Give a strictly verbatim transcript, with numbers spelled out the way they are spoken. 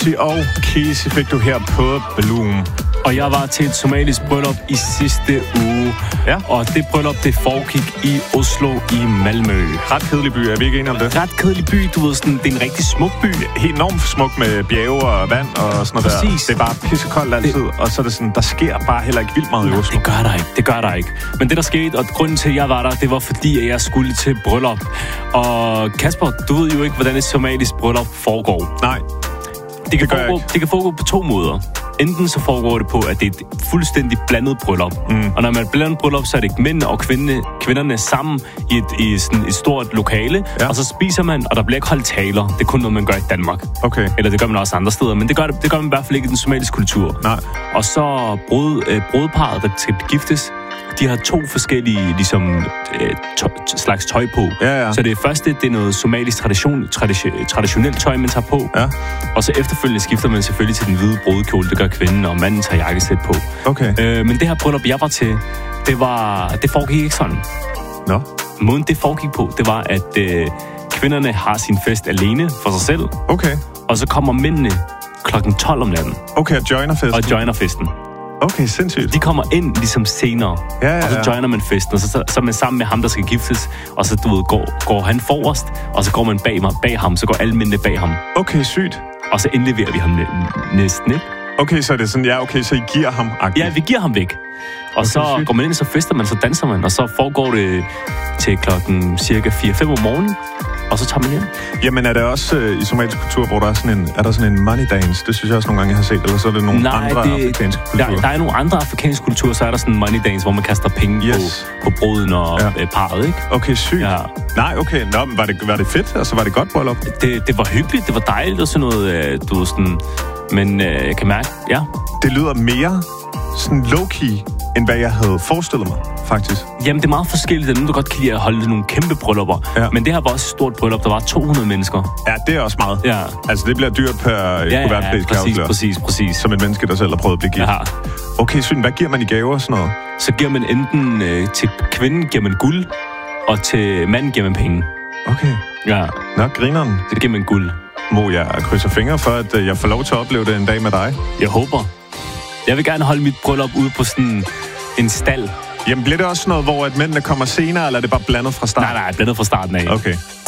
Jussi og Kesi fik du her på Bloom. Og jeg var til et somalisk bryllup i sidste uge. Ja. Og det bryllup, det foregik i Oslo i Malmø. Ret kedelig by, er vi ikke enige om det? Ret kedelig by, du ved sådan, det er en rigtig smuk by. Helt enormt smuk med bjerge og vand og sådan noget. Præcis. Der. Det er bare pissekoldt altid, det... og så er det sådan, der sker bare heller ikke vildt meget i Oslo. Det gør der ikke, det gør der ikke. Men det der skete, og grunden til, at jeg var der, det var fordi, at jeg skulle til bryllup. Og Kasper, du ved jo ikke, hvordan et somalisk bryllup foregår. Nej, det kan, det foregå, det kan foregå på to måder. Enten så foregår det på, at det er et fuldstændig blandet bryllup. Mm. Og når man er blandet bryllup, så er det mændene og kvinderne, kvinderne sammen i et, i sådan et stort lokale. Ja. Og så spiser man, og der bliver ikke holdt taler. Det er kun noget, man gør i Danmark. Okay. Eller det gør man også andre steder. Men det gør, det gør man i hvert fald ikke i den somaliske kultur. Nej. Og så brud, øh, brudparret, der skal giftes, de har to forskellige ligesom, øh, tøj, slags tøj på. Ja, ja. Så det første, det er noget somalisk tradition, tradition, traditionelt tøj, man tager på. Ja. Og så efterfølgende skifter man selvfølgelig til den hvide brudekjole, det gør kvinden, og manden tager jakkesæt på. Okay. Øh, men det her bryllup, jeg var til, det, var, det foregik ikke sådan. Nå. Måden det foregik på, det var, at øh, kvinderne har sin fest alene for sig selv. Okay. Og så kommer mændene klokken tolv om natten. Okay, og joiner festen. Og joiner festen. Okay, sindssygt. De kommer ind ligesom senere, ja, ja, ja. og så joiner man festen, og så, så, så er man sammen med ham, der skal giftes, og så du ved, går, går han forrest, og så går man bag, bag ham, så går alle mændene bag ham. Okay, sygt. Og så indleverer vi ham næsten, ikke? Okay, så er det sådan, ja, okay, så I giver ham agtigt. Ja, vi giver ham væk. Og okay, så sygt. Går man ind, så fester man, så danser man, og så foregår det til klokken cirka fire fem om morgenen, og så tager man hjem. Jamen er det også øh, i somalisk kultur, hvor der er sådan en, er der sådan en money dance? Det synes jeg også nogle gange, jeg har set. Eller så er det nogle Nej, andre det, afrikanske kulturer? Der, der er nogle andre afrikanske kulturer, så er der sådan en money dance, hvor man kaster penge yes. på, på bruden og ja. øh, parret, ikke? Okay, sygt. Ja. Nej, okay. Nå, men var det, var det fedt? Altså, var det godt bryllup? Det, det var hyggeligt, det var dejligt og sådan noget, øh, du ved sådan... Men øh, jeg kan mærke, ja. Det lyder mere sådan low-key, end hvad jeg havde forestillet mig, faktisk. Jamen, det er meget forskelligt. Der er nogen, der godt kan lide at holde nogle kæmpe bryllupper. Ja. Men det her var også et stort bryllup. Der var to hundrede mennesker. Ja, det er også meget. Ja. Altså, det bliver dyrt per ja, kuvert, ja, ja, præcis, præcis, præcis. Som et menneske, der selv har prøvet at blive gift. Ja. Okay, synd. Hvad giver man i gaver og sådan noget? Så giver man enten øh, til kvinden giver man guld, og til manden giver man penge. Okay. Ja. Nå, grineren. Så giver man guld. Må jeg krydse fingre for, at jeg får lov til at opleve det en dag med dig? Jeg håber. Jeg vil gerne holde mit bryllup ude på sådan en stald. Jamen, bliver det også noget, hvor at mændene kommer senere, eller er det bare blandet fra starten? Nej, nej, blandet fra starten af. Okay.